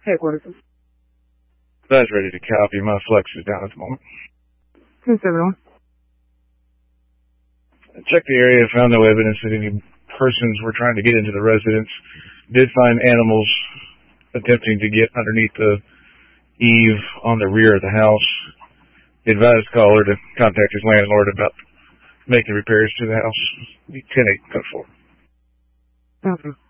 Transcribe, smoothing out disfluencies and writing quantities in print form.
Headquarters. That's ready to copy. My flex is down at the moment. 271. Checked the area, found no evidence that any persons were trying to get into the residence. Did find animals attempting to get underneath the eave on the rear of the house. Advised caller to contact his landlord about making repairs to the house. 10-8-4. Okay.